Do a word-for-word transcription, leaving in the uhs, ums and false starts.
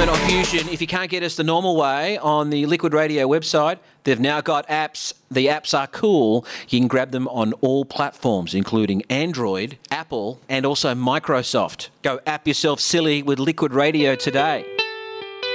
Turn on Fusion. If you can't get us the normal way on the Liquid Radio website, they've now got apps. The apps are cool. You can grab them on all platforms, including Android, Apple, and also Microsoft. Go app yourself silly with Liquid Radio today.